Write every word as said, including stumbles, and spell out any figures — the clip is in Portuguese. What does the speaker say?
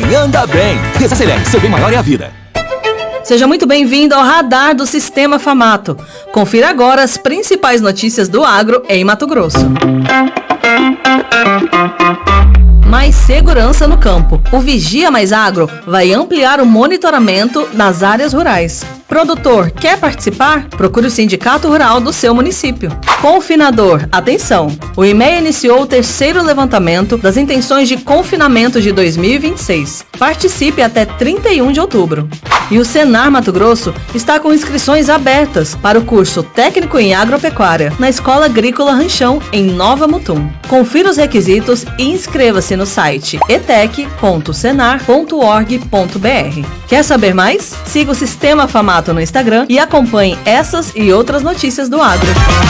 quem anda bem. Desacelere, seu bem maior é a vida. Seja muito bem-vindo ao Radar do Sistema Famato. Confira agora as principais notícias do agro em Mato Grosso. Mais segurança no campo. O Vigia Mais Agro vai ampliar o monitoramento nas áreas rurais. Produtor, quer participar? Procure o Sindicato Rural do seu município. Confinador, atenção! O I M E A iniciou o terceiro levantamento das intenções de confinamento de dois mil e vinte e seis. Participe até trinta e um de outubro. E o Senar Mato Grosso está com inscrições abertas para o curso Técnico em Agropecuária na Escola Agrícola Ranchão, em Nova Mutum. Confira os requisitos e inscreva-se no site etec ponto senar ponto org ponto br. Quer saber mais? Siga o Sistema Famato no Instagram e acompanhe essas e outras notícias do agro.